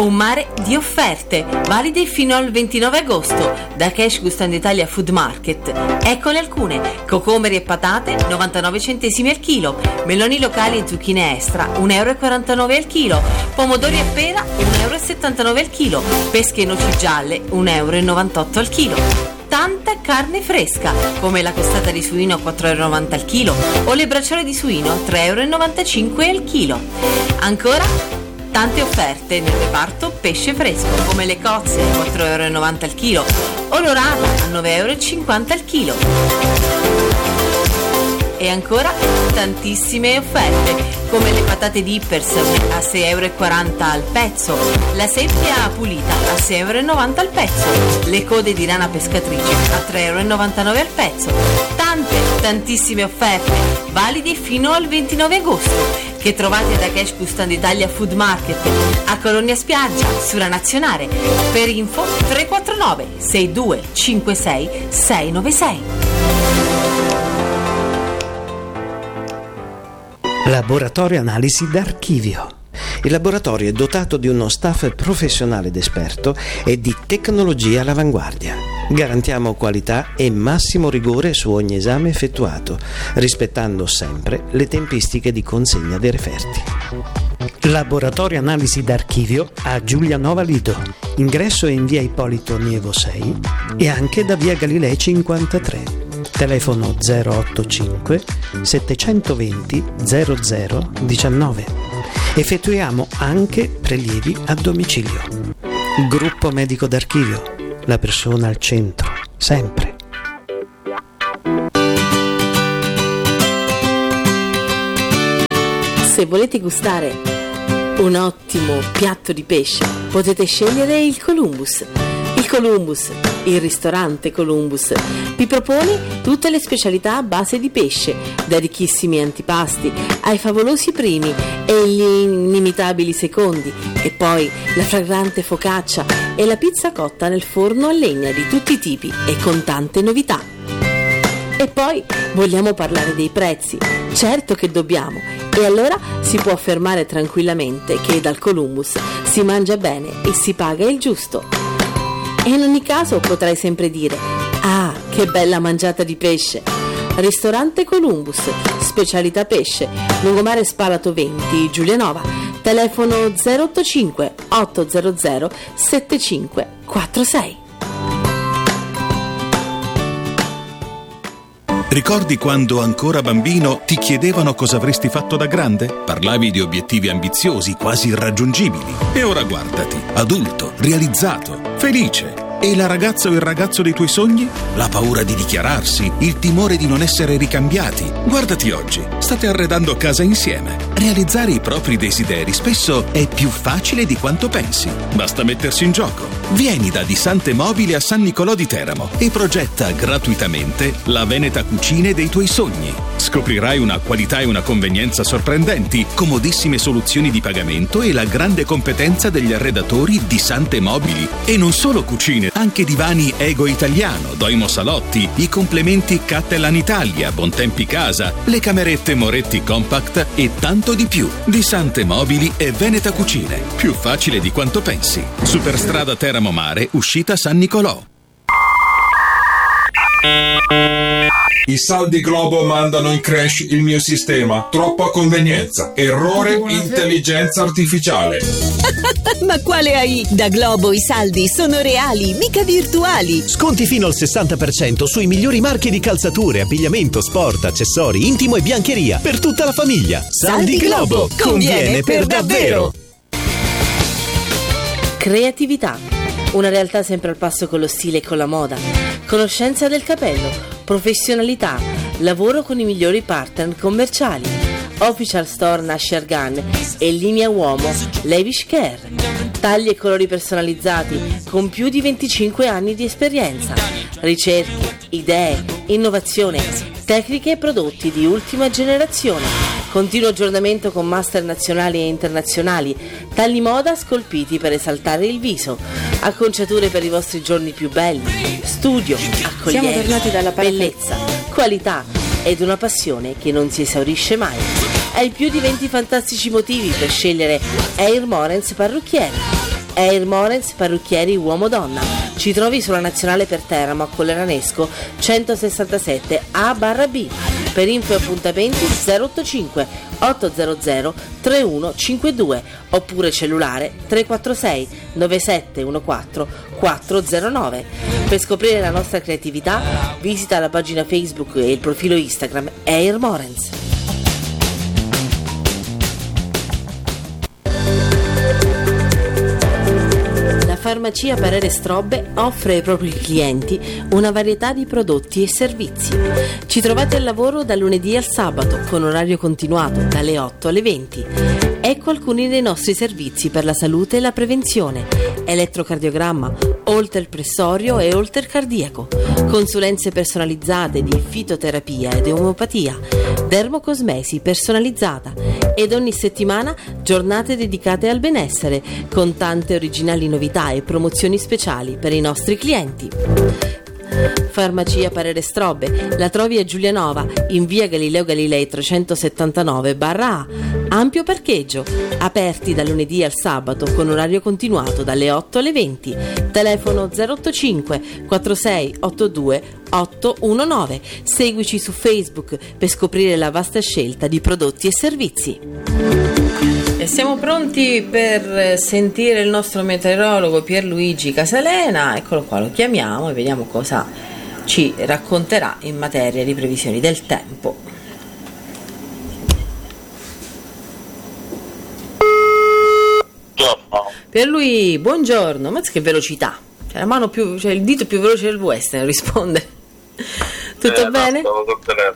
Un mare di offerte, valide fino al 29 agosto, da Cash Gustando Italia Food Market. Eccole alcune: cocomeri e patate, 99 centesimi al chilo, meloni locali e zucchine extra, 1,49 euro al chilo, pomodori e pera, 1,79 euro al chilo, pesche e noci gialle, 1,98 euro al chilo. Tanta carne fresca, come la costata di suino a 4,90 euro al chilo o le bracciole di suino a 3,95 euro al chilo. Ancora tante offerte nel reparto pesce fresco, come le cozze a 4,90 euro al chilo o l'orata a 9,50 euro al chilo. E ancora tantissime offerte, come le patate dippers a 6,40 euro al pezzo, la seppia pulita a 6,90 euro al pezzo, le code di rana pescatrice a 3,99 euro al pezzo. Tantissime offerte, validi fino al 29 agosto, che trovate da Cash Gustando Italia Food Market a Colonia Spiaggia, sulla Nazionale. Per info 349 6256 696. Laboratorio Analisi d'Archivio. Il laboratorio è dotato di uno staff professionale ed esperto e di tecnologia all'avanguardia. Garantiamo qualità e massimo rigore su ogni esame effettuato, rispettando sempre le tempistiche di consegna dei referti. Laboratorio Analisi d'Archivio a Giulianova Lido. Ingresso in via Ippolito Nievo 6 e anche da via Galilei 53. Telefono 085 720 0019. Effettuiamo anche prelievi a domicilio. Gruppo Medico d'Archivio. La persona al centro, sempre. Se volete gustare un ottimo piatto di pesce, potete scegliere il Columbus. Il ristorante Columbus vi propone tutte le specialità a base di pesce, da ricchissimi antipasti ai favolosi primi e gli inimitabili secondi, e poi la fragrante focaccia e la pizza cotta nel forno a legna di tutti i tipi e con tante novità. E poi vogliamo parlare dei prezzi? Certo che dobbiamo, e allora si può affermare tranquillamente che dal Columbus si mangia bene e si paga il giusto. E in ogni caso potrai sempre dire: ah, che bella mangiata di pesce! Ristorante Columbus, specialità pesce, Lungomare Spalato 20, Giulianova. Telefono 085 800 7546. Ricordi quando ancora bambino ti chiedevano cosa avresti fatto da grande? Parlavi di obiettivi ambiziosi, quasi irraggiungibili. E ora guardati, adulto, realizzato, felice. E la ragazza o il ragazzo dei tuoi sogni? La paura di dichiararsi, il timore di non essere ricambiati. Guardati oggi, state arredando casa insieme. Realizzare i propri desideri spesso è più facile di quanto pensi. Basta mettersi in gioco. Vieni da Disante Mobili a San Nicolò di Teramo e progetta gratuitamente la Veneta Cucine dei tuoi sogni. Scoprirai una qualità e una convenienza sorprendenti, comodissime soluzioni di pagamento e la grande competenza degli arredatori Disante Mobili. E non solo cucine, anche divani Ego Italiano, Doimo Salotti, i complementi Cattelan Italia, Bontempi Casa, le camerette Moretti Compact e tanto di più. Disante Mobili e Veneta Cucine. Più facile di quanto pensi. Superstrada Teramo Mare, uscita San Nicolò. I saldi Globo mandano in crash il mio sistema. Troppa convenienza. Errore intelligenza artificiale. Ma quale AI? Da Globo i saldi sono reali, mica virtuali. Sconti fino al 60% sui migliori marchi di calzature, abbigliamento, sport, accessori, intimo e biancheria per tutta la famiglia. Saldi Globo, conviene per davvero. Creatività, una realtà sempre al passo con lo stile e con la moda. Conoscenza del capello, professionalità, lavoro con i migliori partner commerciali. Official Store Nasher Gun e linea uomo Lavish Care. Tagli e colori personalizzati con più di 25 anni di esperienza. Ricerche, idee, innovazione, tecniche e prodotti di ultima generazione. Continuo aggiornamento con master nazionali e internazionali. Tagli moda scolpiti per esaltare il viso. Acconciature per i vostri giorni più belli. Studio, accoglienza, bellezza, qualità ed una passione che non si esaurisce mai. Hai più di 20 fantastici motivi per scegliere Air Morens Parrucchieri. Air Morens Parrucchieri Uomo-Donna. Ci trovi sulla Nazionale per Teramo a Colleranesco 167 A/B. Per info e appuntamenti 085 800 3152 oppure cellulare 346 9714 409. Per scoprire la nostra creatività visita la pagina Facebook e il profilo Instagram Air Morens. La farmacia Parere Strobbe offre ai propri clienti una varietà di prodotti e servizi. Ci trovate al lavoro dal lunedì al sabato con orario continuato dalle 8 alle 20. Ecco alcuni dei nostri servizi per la salute e la prevenzione: elettrocardiogramma, holter pressorio e holter cardiaco, consulenze personalizzate di fitoterapia ed omeopatia, dermocosmesi personalizzata ed ogni settimana giornate dedicate al benessere con tante originali novità e promozioni speciali per i nostri clienti. Farmacia Parere Strobbe la trovi a Giulianova in via Galileo Galilei 379/A. Ampio parcheggio, aperti dal lunedì al sabato con orario continuato dalle 8 alle 20. Telefono 085 46 82 819. Seguici su Facebook per scoprire la vasta scelta di prodotti e servizi. E siamo pronti per sentire il nostro meteorologo Pierluigi Casalena. Eccolo qua, lo chiamiamo e vediamo cosa ci racconterà in materia di previsioni del tempo. Pierluigi, buongiorno. Ma che velocità! C'è la mano più, c'è il dito più veloce del western, risponde. Tutto bene? Stavo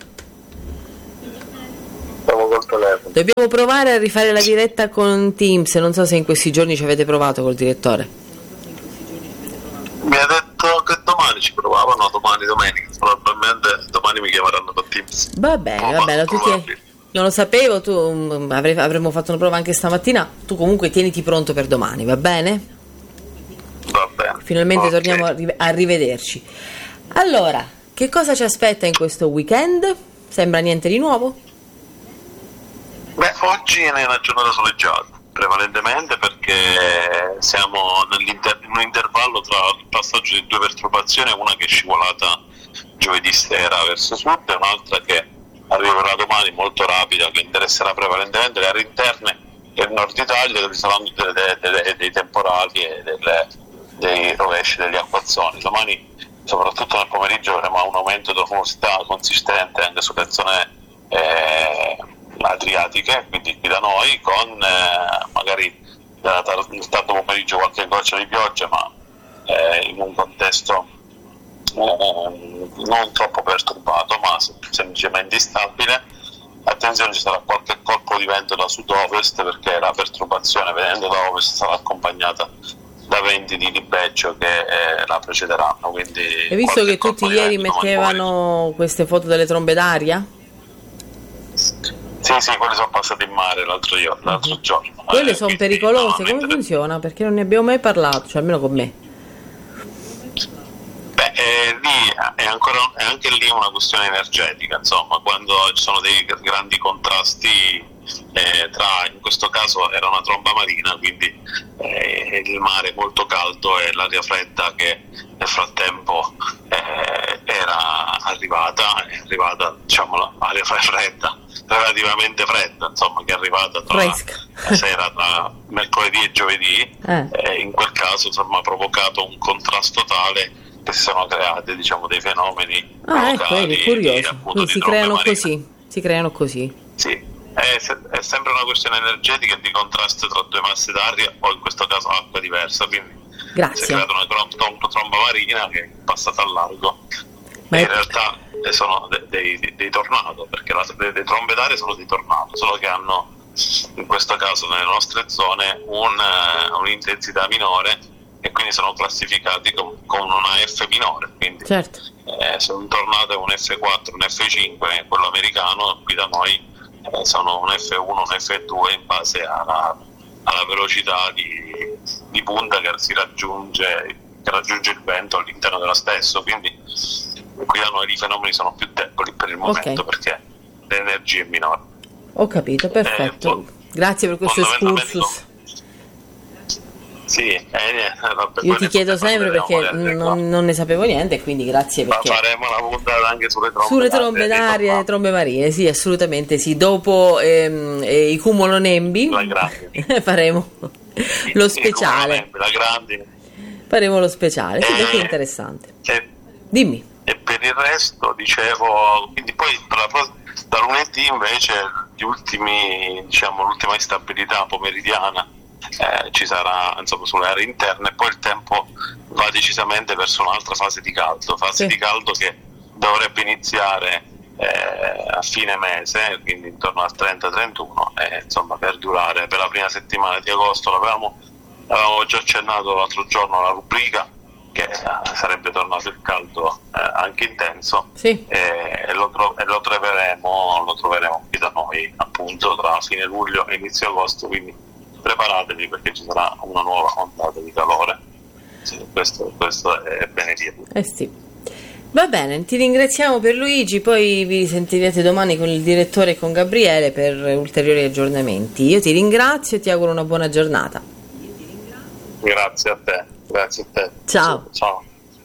col telefono. Dobbiamo provare a rifare la diretta con Teams. Non so se in questi giorni ci avete provato col direttore. Mi ha detto che domani ci provavano, domenica. Probabilmente domani mi chiameranno con Teams. Va bene, non lo sapevo, tu avremmo fatto una prova anche stamattina. Tu comunque tieniti pronto per domani, va bene? Va bene. Finalmente Okay. torniamo a rivederci. Allora, che cosa ci aspetta in questo weekend? Sembra niente di nuovo? Beh, oggi è una giornata soleggiata, prevalentemente perché siamo in un intervallo tra il passaggio di due perturbazioni, una che è scivolata giovedì sera verso sud e un'altra che arriverà domani molto rapida, che interesserà prevalentemente le aree interne e il nord Italia, dove saranno dei temporali e dei rovesci, degli acquazzoni. Domani, soprattutto nel pomeriggio, avremo un aumento di umidità consistente anche sulle zone adriatiche, quindi qui da noi, con magari nel tardo pomeriggio qualche goccia di pioggia, ma in un contesto non troppo perturbato, ma semplicemente instabile. Attenzione, ci sarà qualche colpo di vento da sud-ovest, perché la perturbazione venendo da ovest sarà accompagnata da venti di libeccio che la precederanno. Quindi hai visto che tutti ieri mettevano queste foto delle trombe d'aria? Sì, quelle sono passate in mare l'altro giorno. Quelle sono pericolose, come funziona? Perché non ne abbiamo mai parlato, cioè almeno con me. Beh, lì è anche lì una questione energetica, insomma, quando ci sono dei grandi contrasti in questo caso era una tromba marina, quindi il mare molto caldo e l'aria fredda che nel frattempo era arrivata, diciamo, l'aria fredda, relativamente fredda, insomma, che è arrivata tra la sera tra mercoledì e giovedì, in quel caso, insomma, ha provocato un contrasto tale che si sono creati, diciamo, dei fenomeni locali, è curioso. Quindi si creano così. Sì, è sempre una questione energetica e di contrasto tra due masse d'aria, o in questo caso acqua diversa, quindi Grazie. si è creata una tromba marina che è passata al largo. Ma in realtà sono dei tornado, perché le trombe d'aria sono dei tornado, solo che hanno, in questo caso nelle nostre zone, un'intensità minore, e quindi sono classificati con una F minore, quindi certo. Se un tornado è un F4, un F5, quello americano, qui da noi sono un F1, un F2 in base alla velocità di punta che raggiunge il vento all'interno dello stesso, quindi qui da noi i fenomeni sono più deboli per il momento, perché l'energia è minore. Ho capito, perfetto. Grazie per questo excursus. Sì, vabbè, io ti chiedo sempre perché non ne sapevo niente, e quindi grazie, perché faremo la puntata anche sulle trombe d'aria e le trombe marine, sì, assolutamente sì. Dopo i cumulonembi faremo lo speciale. Faremo lo speciale, sì, perché è interessante. Dimmi. E per il resto, dicevo, quindi poi da lunedì invece l'ultima instabilità pomeridiana ci sarà, insomma, sulle aree interne, e poi il tempo va decisamente verso un'altra fase di caldo, di caldo che dovrebbe iniziare a fine mese, quindi intorno al 30-31, e insomma perdurare per la prima settimana di agosto. Avevamo già accennato l'altro giorno alla rubrica che sarebbe tornato il caldo anche intenso, sì. E lo troveremo qui da noi, appunto, tra fine luglio e inizio agosto, quindi preparatevi perché ci sarà una nuova ondata di calore. Sì, questo è bene dirlo. Sì. Va bene, ti ringraziamo Pierluigi, poi vi sentirete domani con il direttore e con Gabriele per ulteriori aggiornamenti. Io ti ringrazio e ti auguro una buona giornata. Grazie a te. Ciao. Ciao.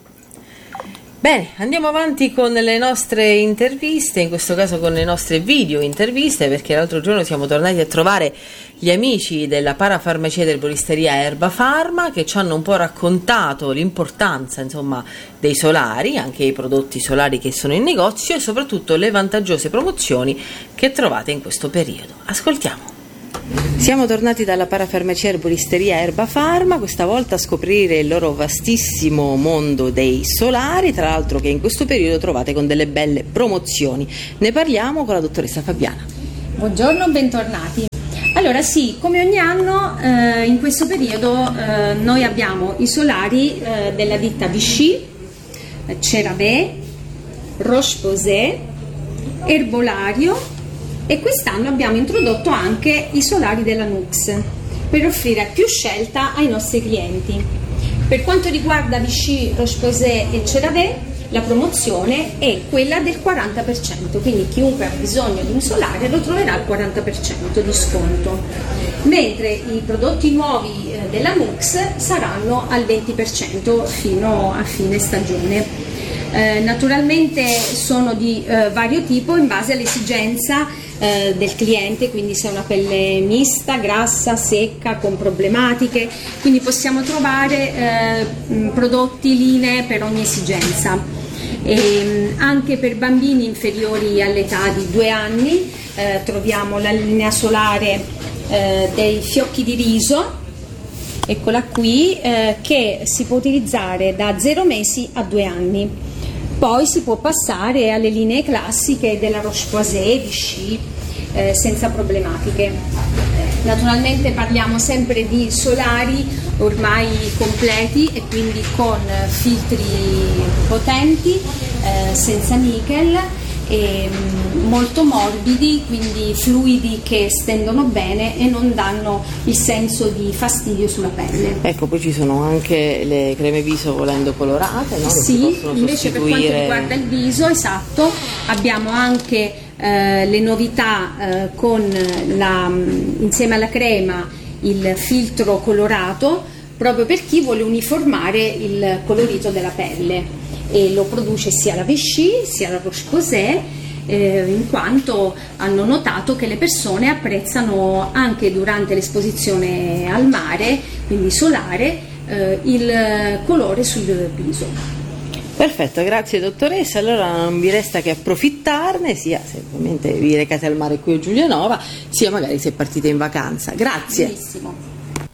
Bene, andiamo avanti con le nostre interviste, in questo caso con le nostre video interviste, perché l'altro giorno siamo tornati a trovare gli amici della parafarmacia ed erboristeria Erba Pharma, che ci hanno un po' raccontato l'importanza, insomma, dei solari, anche i prodotti solari che sono in negozio, e soprattutto le vantaggiose promozioni che trovate in questo periodo. Ascoltiamo. Siamo tornati dalla parafarmacia erboristeria Erba Pharma, questa volta a scoprire il loro vastissimo mondo dei solari, tra l'altro che in questo periodo trovate con delle belle promozioni. Ne parliamo con la dottoressa Fabiana. Buongiorno, bentornati. Allora sì, come ogni anno in questo periodo noi abbiamo i solari della ditta Vichy, CeraVe, Roche-Posay, Erbolario, e quest'anno abbiamo introdotto anche i solari della Nux per offrire più scelta ai nostri clienti. Per quanto riguarda Vichy, Roche-Posay e CeraVe, la promozione è quella del 40%, quindi chiunque ha bisogno di un solare lo troverà al 40% di sconto, mentre i prodotti nuovi della Nux saranno al 20% fino a fine stagione. Naturalmente sono di vario tipo in base all'esigenza del cliente, quindi se è una pelle mista, grassa, secca, con problematiche, quindi possiamo trovare prodotti, linee per ogni esigenza. Anche per bambini inferiori all'età di 2 anni troviamo la linea solare dei fiocchi di riso, eccola qui, che si può utilizzare da 0 mesi a 2 anni. Poi si può passare alle linee classiche della Roche-Posay, Vichy, senza problematiche. Naturalmente parliamo sempre di solari ormai completi e quindi con filtri potenti, senza nickel, e molto morbidi, quindi fluidi che stendono bene e non danno il senso di fastidio sulla pelle. Ecco, poi ci sono anche le creme viso volendo colorate, no? Sì, invece per quanto riguarda il viso, esatto, abbiamo anche le novità insieme alla crema il filtro colorato, proprio per chi vuole uniformare il colorito della pelle, e lo produce sia la Vichy sia la Roche-Posay, in quanto hanno notato che le persone apprezzano anche durante l'esposizione al mare, quindi solare, il colore sul viso. Perfetto, grazie dottoressa. Allora non vi resta che approfittarne, sia se ovviamente vi recate al mare qui a Giulianova, sia magari se partite in vacanza. Grazie. Benissimo.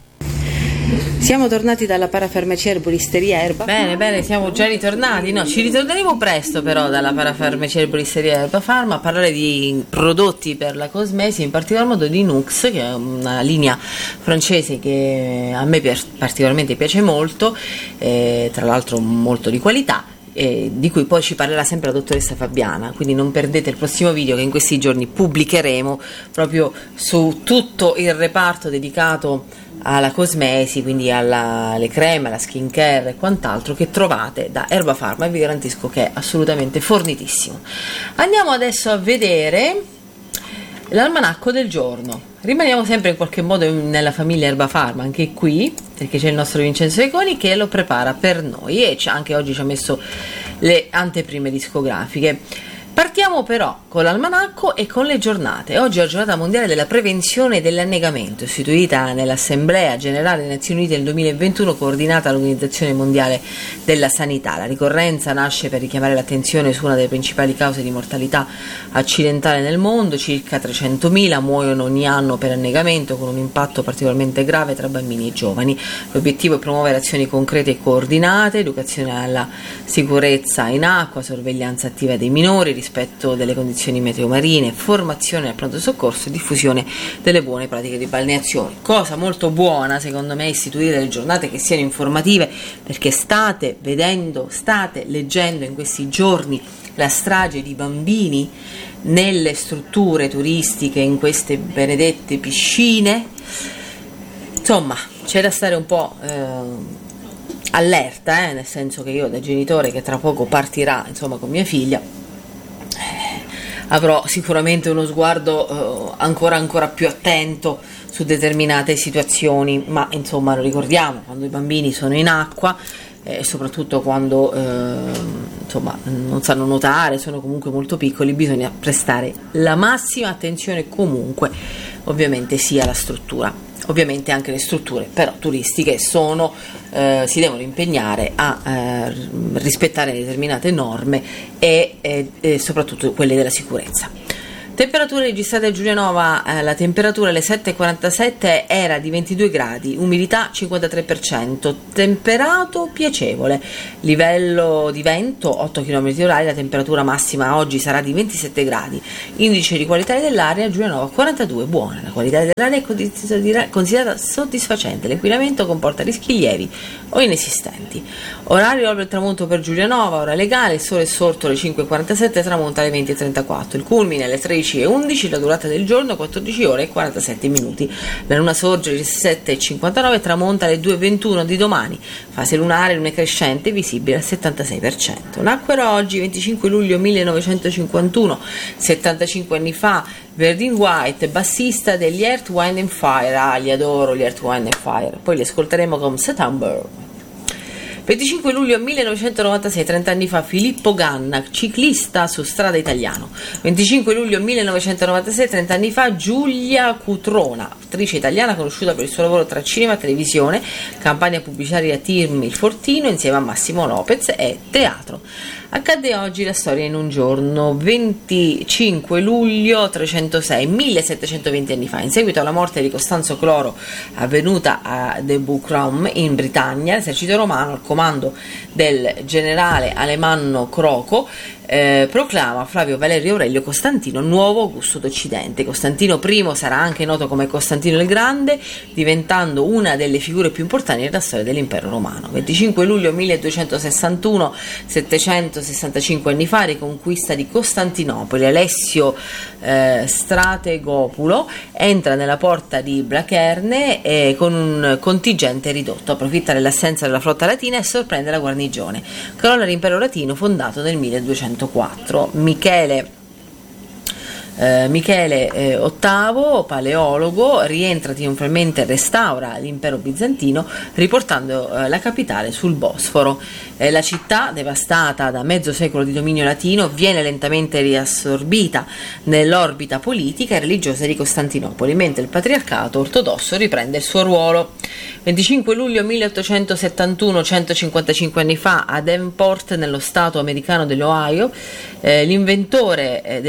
Siamo tornati dalla parafarmacia erboristeria Erba. Bene, siamo già ritornati. No, ci ritorneremo presto però dalla parafarmacia erboristeria Erba Pharma a parlare di prodotti per la cosmesi, in particolar modo di Nux, che è una linea francese che a me particolarmente piace molto, tra l'altro molto di qualità, di cui poi ci parlerà sempre la dottoressa Fabiana, quindi non perdete il prossimo video che in questi giorni pubblicheremo proprio su tutto il reparto dedicato alla cosmesi, quindi alle creme, alla skin care e quant'altro che trovate da Erba Pharma, e vi garantisco che è assolutamente fornitissimo. Andiamo adesso a vedere l'almanacco del giorno. Rimaniamo sempre in qualche modo nella famiglia Erba Pharma, anche qui perché c'è il nostro Vincenzo Iconi che lo prepara per noi e anche oggi ci ha messo le anteprime discografiche. Partiamo però con l'almanacco e con le giornate. Oggi è la giornata mondiale della prevenzione e dell'annegamento, istituita nell'Assemblea Generale delle Nazioni Unite nel 2021, coordinata dall'Organizzazione Mondiale della Sanità. La ricorrenza nasce per richiamare l'attenzione su una delle principali cause di mortalità accidentale nel mondo. Circa 300.000 muoiono ogni anno per annegamento, con un impatto particolarmente grave tra bambini e giovani. L'obiettivo è promuovere azioni concrete e coordinate, educazione alla sicurezza in acqua, sorveglianza attiva dei minori, rispetto delle condizioni meteo marine, formazione al pronto soccorso e diffusione delle buone pratiche di balneazione. Cosa molto buona secondo me istituire delle giornate che siano informative, perché state leggendo in questi giorni la strage di bambini nelle strutture turistiche, in queste benedette piscine. Insomma, c'è da stare un po' allerta, nel senso che io, da genitore che tra poco partirà con mia figlia, avrò sicuramente uno sguardo ancora più attento su determinate situazioni, ma lo ricordiamo, quando i bambini sono in acqua e soprattutto quando non sanno nuotare, sono comunque molto piccoli, bisogna prestare la massima attenzione comunque, ovviamente sia alla struttura. Ovviamente anche le strutture però turistiche si devono impegnare a rispettare determinate norme e soprattutto quelle della sicurezza. Temperature registrate a Giulianova, la temperatura alle 7:47 era di 22 gradi, umidità 53%, temperato piacevole, livello di vento 8 km/h, la temperatura massima oggi sarà di 27 gradi, indice di qualità dell'aria a Giulianova 42, buona, la qualità dell'aria è considerata soddisfacente, l'inquinamento comporta rischi lievi o inesistenti. Orario alba e tramonto per Giulianova, ora legale, il sole è sorto alle 5:47, tramonta alle 20:34, il culmine alle 13:11, la durata del giorno 14 ore e 47 minuti. La luna sorge alle 7:59, tramonta alle 2:21 di domani. Fase lunare, luna crescente, visibile al 76%. Nacquero oggi, 25 luglio 1951, 75 anni fa, Verdine White, bassista degli Earth, Wind and Fire. Li adoro gli Earth, Wind and Fire. Poi li ascolteremo con September. 25 luglio 1996, 30 anni fa, Filippo Ganna, ciclista su strada italiano. 25 luglio 1996, 30 anni fa, Giulia Cutrona, attrice italiana conosciuta per il suo lavoro tra cinema e televisione, campagna pubblicitaria Team Il Fortino insieme a Massimo Lopez e teatro. Accadde oggi la storia in un giorno, 25 luglio 306, 1720 anni fa. In seguito alla morte di Costanzo Cloro, avvenuta a De Bucram in Britannia, l'esercito romano, al comando del generale Alemanno Croco, proclama Flavio Valerio Aurelio Costantino nuovo Augusto d'Occidente. Costantino I sarà anche noto come Costantino il Grande, diventando una delle figure più importanti della storia dell'impero romano. 25 luglio 1261, 765 anni fa, riconquista di Costantinopoli. Alessio Strategopulo entra nella porta di Blacherne con un contingente ridotto, approfitta dell'assenza della flotta latina e sorprende la guarnigione. Crolla l'impero latino fondato nel 1204. Michele VIII, paleologo, rientra trionfalmente e restaura l'impero bizantino, riportando la capitale sul Bosforo. La città, devastata da mezzo secolo di dominio latino, viene lentamente riassorbita nell'orbita politica e religiosa di Costantinopoli, mentre il patriarcato ortodosso riprende il suo ruolo. 25 luglio 1871, 155 anni fa, a Davenport, nello stato americano dell'Ohio, l'inventore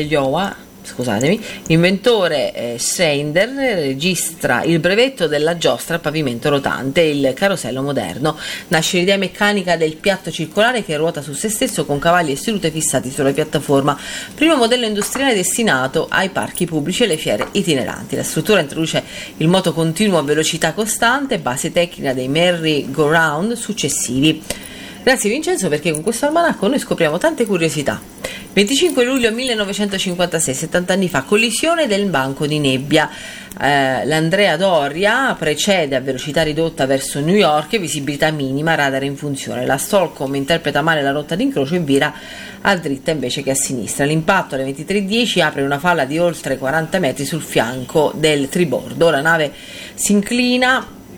Schreider registra il brevetto della giostra a pavimento rotante, il carosello moderno. Nasce l'idea meccanica del piatto circolare che ruota su se stesso con cavalli e sedute fissati sulla piattaforma, primo modello industriale destinato ai parchi pubblici e alle fiere itineranti. La struttura introduce il moto continuo a velocità costante, base tecnica dei merry-go-round successivi. Grazie Vincenzo, perché con questo almanacco noi scopriamo tante curiosità. 25 luglio 1956, 70 anni fa, collisione del banco di nebbia. L'Andrea Doria precede a velocità ridotta verso New York, visibilità minima, radar in funzione. La Stolcom interpreta male la rotta d'incrocio e vira a dritta invece che a sinistra. L'impatto alle 23:10 apre una falla di oltre 40 metri sul fianco del tribordo. La nave si inclina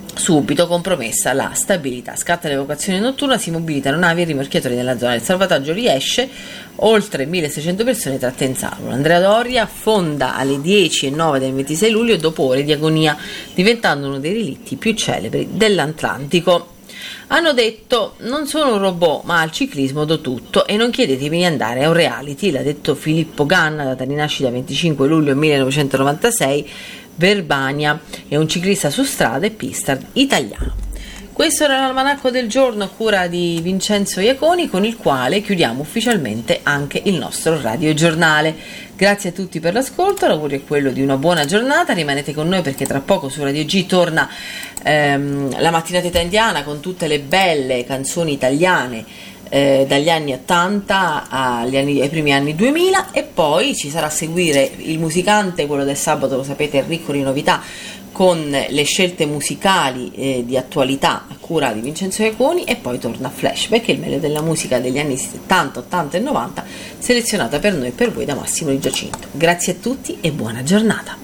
subito compromessa la stabilità. Scatta l'evacuazione notturna, si mobilitano navi e rimorchiatori nella zona. Il salvataggio riesce, oltre 1600 persone tratte in salvo. Andrea Doria affonda alle 10:09 del 26 luglio dopo ore di agonia, diventando uno dei relitti più celebri dell'Atlantico. Hanno detto: non sono un robot, ma al ciclismo do tutto e non chiedetemi di andare a un reality, l'ha detto Filippo Ganna, data di nascita 25 luglio 1996, Verbania, è un ciclista su strada e pista italiano. Questo era l'almanacco del giorno a cura di Vincenzo Iaconi, con il quale chiudiamo ufficialmente anche il nostro radiogiornale. Grazie a tutti per l'ascolto, l'augurio è quello di una buona giornata, rimanete con noi perché tra poco su Radio G torna la mattinata indiana con tutte le belle canzoni italiane dagli anni 80 ai primi anni 2000, e poi ci sarà a seguire il musicante, quello del sabato, lo sapete, ricco di novità, con le scelte musicali di attualità a cura di Vincenzo Iaconi, e poi torna Flashback, il meglio della musica degli anni 70, 80 e 90 selezionata per noi e per voi da Massimo Di Giacinto. Grazie a tutti e buona giornata.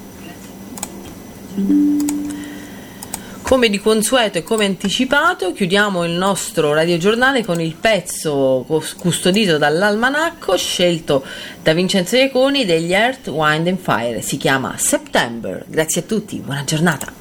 Come di consueto e come anticipato, chiudiamo il nostro radiogiornale con il pezzo custodito dall'almanacco scelto da Vincenzo Iaconi degli Earth, Wind and Fire. Si chiama September. Grazie a tutti, buona giornata.